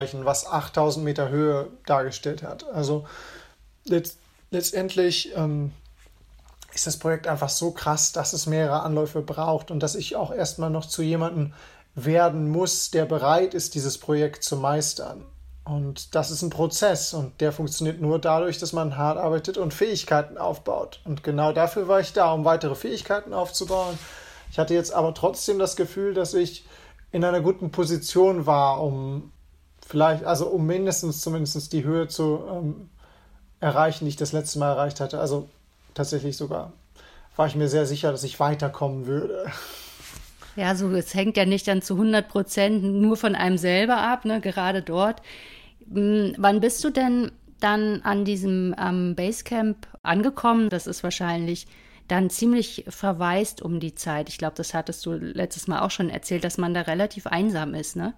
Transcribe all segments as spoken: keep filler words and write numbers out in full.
was achttausend Meter Höhe dargestellt hat. Also letzt, letztendlich ähm, ist das Projekt einfach so krass, dass es mehrere Anläufe braucht und dass ich auch erstmal noch zu jemandem werden muss, der bereit ist, dieses Projekt zu meistern. Und das ist ein Prozess und der funktioniert nur dadurch, dass man hart arbeitet und Fähigkeiten aufbaut. Und genau dafür war ich da, um weitere Fähigkeiten aufzubauen. Ich hatte jetzt aber trotzdem das Gefühl, dass ich in einer guten Position war, um vielleicht, also um mindestens zumindest die Höhe zu ähm, erreichen, die ich das letzte Mal erreicht hatte. Also tatsächlich sogar war ich mir sehr sicher, dass ich weiterkommen würde. Ja, so es hängt ja nicht dann zu hundert Prozent nur von einem selber ab, ne, gerade dort. M, wann bist du denn dann an diesem ähm, Basecamp angekommen? Das ist wahrscheinlich dann ziemlich verwaist um die Zeit. Ich glaube, das hattest du letztes Mal auch schon erzählt, dass man da relativ einsam ist, ne?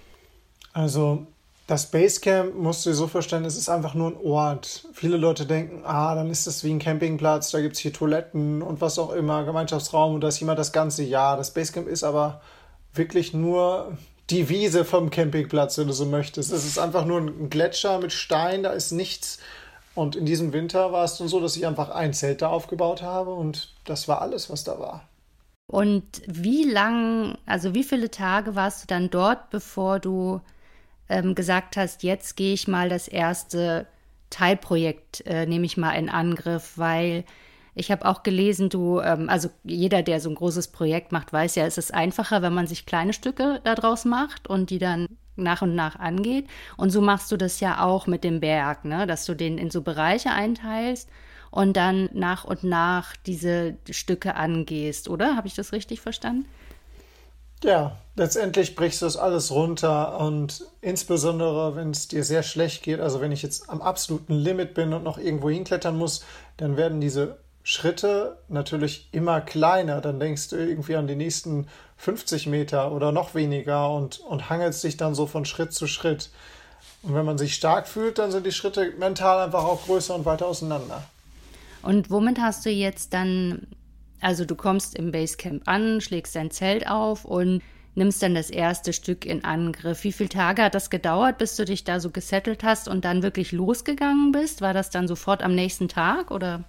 Also das Basecamp musst du dir so vorstellen, es ist einfach nur ein Ort. Viele Leute denken, ah, dann ist das wie ein Campingplatz, da gibt es hier Toiletten und was auch immer, Gemeinschaftsraum und da ist jemand das ganze Jahr. Das Basecamp ist aber wirklich nur die Wiese vom Campingplatz, wenn du so möchtest. Es ist einfach nur ein Gletscher mit Stein, da ist nichts. Und in diesem Winter war es dann so, dass ich einfach ein Zelt da aufgebaut habe und das war alles, was da war. Und wie lang, also wie viele Tage warst du dann dort, bevor du ähm, gesagt hast, jetzt gehe ich mal das erste Teilprojekt, äh, nehme ich mal in Angriff, weil ich habe auch gelesen, du, ähm, also jeder, der so ein großes Projekt macht, weiß ja, es ist einfacher, wenn man sich kleine Stücke daraus macht und die dann nach und nach angeht. Und so machst du das ja auch mit dem Berg, ne? Dass du den in so Bereiche einteilst und dann nach und nach diese Stücke angehst, oder? Habe ich das richtig verstanden? Ja, letztendlich brichst du das alles runter und insbesondere, wenn es dir sehr schlecht geht, also wenn ich jetzt am absoluten Limit bin und noch irgendwo hinklettern muss, dann werden diese Schritte natürlich immer kleiner. Dann denkst du irgendwie an die nächsten fünfzig Meter oder noch weniger und, und hangelst dich dann so von Schritt zu Schritt. Und wenn man sich stark fühlt, dann sind die Schritte mental einfach auch größer und weiter auseinander. Und womit hast du jetzt dann, also du kommst im Basecamp an, schlägst dein Zelt auf und nimmst dann das erste Stück in Angriff. Wie viele Tage hat das gedauert, bis du dich da so gesettelt hast und dann wirklich losgegangen bist? War das dann sofort am nächsten Tag oder?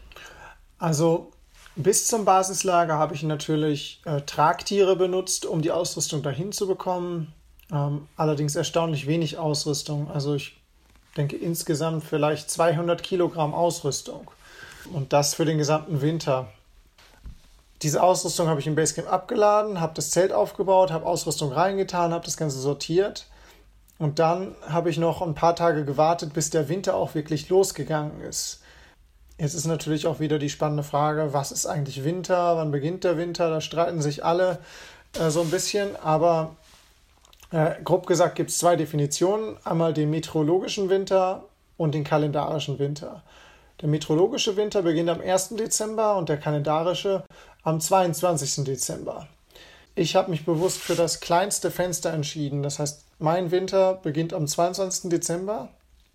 Also bis zum Basislager habe ich natürlich äh, Tragtiere benutzt, um die Ausrüstung dahin zu bekommen. Ähm, allerdings erstaunlich wenig Ausrüstung. Also ich denke insgesamt vielleicht zweihundert Kilogramm Ausrüstung. Und das für den gesamten Winter. Diese Ausrüstung habe ich im Basecamp abgeladen, habe das Zelt aufgebaut, habe Ausrüstung reingetan, habe das Ganze sortiert. Und dann habe ich noch ein paar Tage gewartet, bis der Winter auch wirklich losgegangen ist. Jetzt ist natürlich auch wieder die spannende Frage, was ist eigentlich Winter, wann beginnt der Winter? Da streiten sich alle äh, so ein bisschen, aber äh, grob gesagt gibt es zwei Definitionen. Einmal den meteorologischen Winter und den kalendarischen Winter. Der meteorologische Winter beginnt am ersten Dezember und der kalendarische am zweiundzwanzigsten Dezember. Ich habe mich bewusst für das kleinste Fenster entschieden. Das heißt, mein Winter beginnt am zweiundzwanzigsten Dezember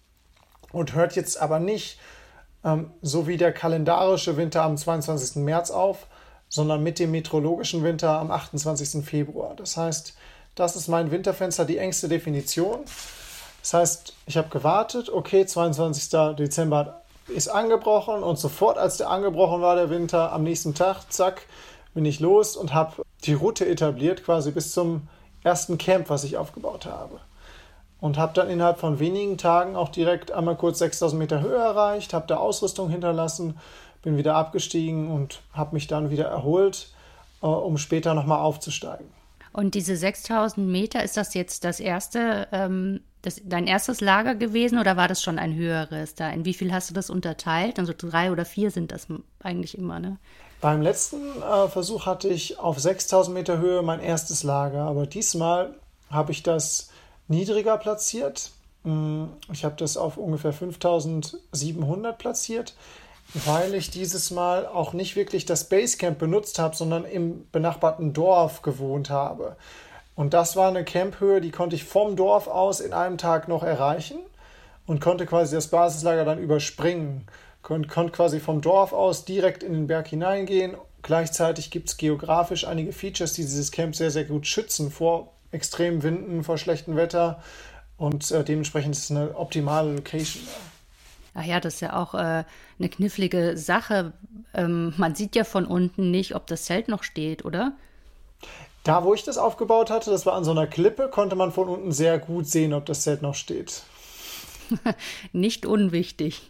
und hört jetzt aber nicht ähm, so wie der kalendarische Winter am zweiundzwanzigsten März auf, sondern mit dem meteorologischen Winter am achtundzwanzigsten Februar. Das heißt, das ist mein Winterfenster, die engste Definition. Das heißt, ich habe gewartet, okay, zweiundzwanzigsten Dezember ist angebrochen und sofort, als der angebrochen war, der Winter, am nächsten Tag, zack, bin ich los und habe die Route etabliert, quasi bis zum ersten Camp, was ich aufgebaut habe. Und habe dann innerhalb von wenigen Tagen auch direkt einmal kurz sechstausend Meter Höhe erreicht, habe da Ausrüstung hinterlassen, bin wieder abgestiegen und habe mich dann wieder erholt, äh, um später nochmal aufzusteigen. Und diese sechstausend Meter, ist das jetzt das erste, ähm, das, dein erstes Lager gewesen oder war das schon ein höheres da? In wie viel hast du das unterteilt? Also drei oder vier sind das eigentlich immer, ne? Beim letzten äh, Versuch hatte ich auf sechstausend Meter Höhe mein erstes Lager, aber diesmal habe ich das niedriger platziert. Ich habe das auf ungefähr fünftausendsiebenhundert platziert, weil ich dieses Mal auch nicht wirklich das Basecamp benutzt habe, sondern im benachbarten Dorf gewohnt habe. Und das war eine Camphöhe, die konnte ich vom Dorf aus in einem Tag noch erreichen und konnte quasi das Basislager dann überspringen. Kon- konnte quasi vom Dorf aus direkt in den Berg hineingehen. Gleichzeitig gibt es geografisch einige Features, die dieses Camp sehr, sehr gut schützen vor extremen Winden, vor schlechtem Wetter. und äh, dementsprechend ist es eine optimale Location. Ach ja, das ist ja auch äh, eine knifflige Sache. Ähm, man sieht ja von unten nicht, ob das Zelt noch steht, oder? Da, wo ich das aufgebaut hatte, das war an so einer Klippe, konnte man von unten sehr gut sehen, ob das Zelt noch steht. Nicht unwichtig.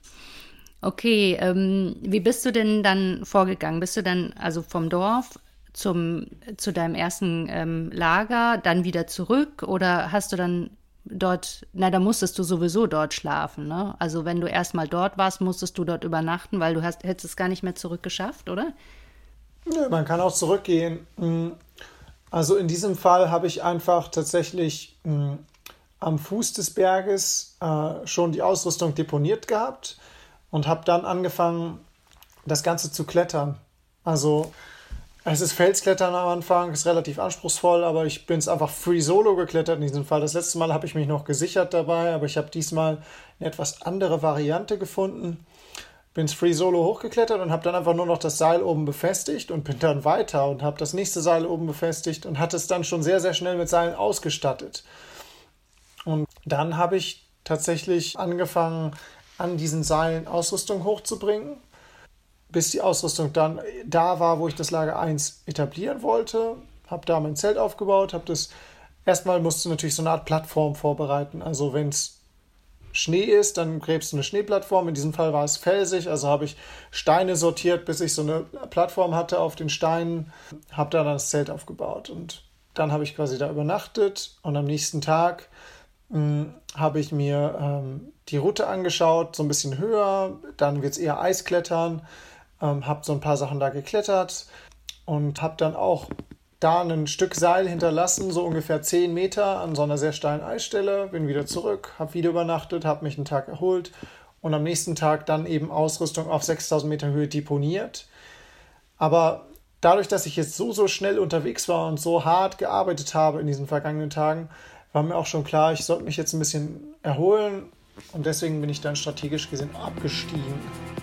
Okay, ähm, wie bist du denn dann vorgegangen? Bist du dann also vom Dorf zum, zu deinem ersten ähm, Lager, dann wieder zurück oder hast du dann dort, na, da musstest du sowieso dort schlafen, ne? Also wenn du erstmal dort warst, musstest du dort übernachten, weil du hast, hättest es gar nicht mehr zurückgeschafft, oder? Nö, man kann auch zurückgehen. Mm, Also in diesem Fall habe ich einfach tatsächlich mh, am Fuß des Berges äh, schon die Ausrüstung deponiert gehabt und habe dann angefangen, das Ganze zu klettern. Also es ist Felsklettern am Anfang, ist relativ anspruchsvoll, aber ich bin es einfach free solo geklettert in diesem Fall. Das letzte Mal habe ich mich noch gesichert dabei, aber ich habe diesmal eine etwas andere Variante gefunden. Bin Free Solo hochgeklettert und habe dann einfach nur noch das Seil oben befestigt und bin dann weiter und habe das nächste Seil oben befestigt und hatte es dann schon sehr, sehr schnell mit Seilen ausgestattet. Und dann habe ich tatsächlich angefangen, an diesen Seilen Ausrüstung hochzubringen, bis die Ausrüstung dann da war, wo ich das Lager eins etablieren wollte. Habe da mein Zelt aufgebaut, habe das erstmal musste natürlich so eine Art Plattform vorbereiten. Also wenn es Schnee ist, dann gräbst du eine Schneeplattform. In diesem Fall war es felsig, also habe ich Steine sortiert, bis ich so eine Plattform hatte auf den Steinen, habe da dann das Zelt aufgebaut und dann habe ich quasi da übernachtet und am nächsten Tag mh, habe ich mir ähm, die Route angeschaut, so ein bisschen höher, dann wird es eher Eisklettern, ähm, habe so ein paar Sachen da geklettert und habe dann auch da ein Stück Seil hinterlassen, so ungefähr zehn Meter an so einer sehr steilen Eisstelle, bin wieder zurück, habe wieder übernachtet, habe mich einen Tag erholt und am nächsten Tag dann eben Ausrüstung auf sechstausend Meter Höhe deponiert. Aber dadurch, dass ich jetzt so, so schnell unterwegs war und so hart gearbeitet habe in diesen vergangenen Tagen, war mir auch schon klar, ich sollte mich jetzt ein bisschen erholen und deswegen bin ich dann strategisch gesehen abgestiegen.